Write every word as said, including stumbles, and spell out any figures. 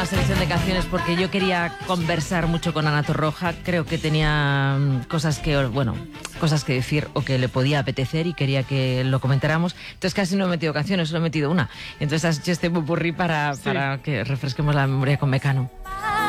selección de canciones porque yo quería conversar mucho con Ana Torroja. Creo que tenía cosas que, bueno, cosas que decir o que le podía apetecer y quería que lo comentáramos. Entonces casi no he metido canciones, solo he metido una. Entonces has hecho este popurrí para, sí. para que refresquemos la memoria con Mecano.